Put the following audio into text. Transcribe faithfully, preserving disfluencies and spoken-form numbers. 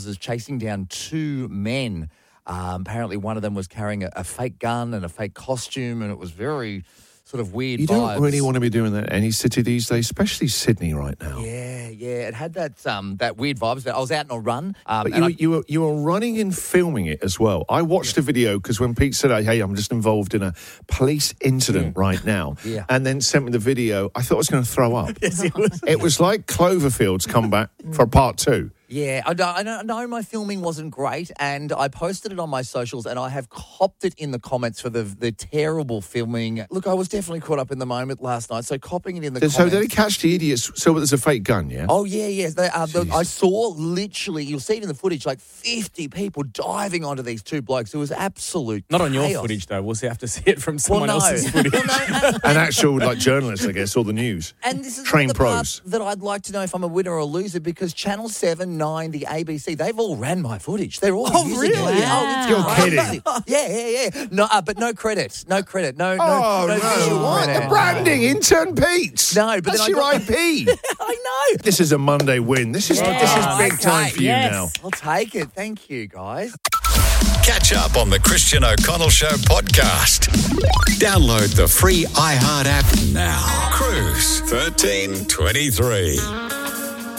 officers chasing down two men. Um, apparently one of them was carrying a, a fake gun and a fake costume, and it was very sort of weird You vibes. don't really want to be doing that in any city these days, especially Sydney right now. Yeah, yeah. It had that um, that weird vibes. I was out on a run. Um, But and you, I, were, you, were, you were running and filming it as well. I watched the video because when Pete said, hey, I'm just involved in a police incident right now, Yeah. and then sent me the video, I thought I was going to throw up. Yes, it was. It was like Cloverfield's come back for part two. Yeah, I know, I know- I know my filming wasn't great, and I posted it on my socials, and I have copped it in the comments for the the terrible filming. Look, I was definitely caught up in the moment last night, so copping it in the So comments. did they catch the idiots? So there's a fake gun, yeah? Oh, yeah, yeah. They, uh, the, I saw literally, you'll see it in the footage, like fifty people diving onto these two blokes. It was absolute Not on your chaos. footage, though. We'll have to see it from Well, someone no. else's footage. Well, no, and, An actual like journalist, I guess, or the news. and this is Trained the part pros. that I'd like to know if I'm a winner or a loser, because Channel seven, nine, the A B C, they've all ran my footage. They're all Oh, using really? it. Oh, it's You're crazy. kidding. Yeah, yeah, yeah. No, uh, but no credit. No credit. No, Oh, no, no, no. visual What? credit. The branding, intern Pete. No, but That's then I your got- I P. I know. This is a Monday win. This is, Yeah. this is big Okay. time for you Yes. now. I'll take it. Thank you, guys. Catch up on the Christian O'Connell Show podcast. Download the free iHeart app now. Cruise thirteen twenty-three.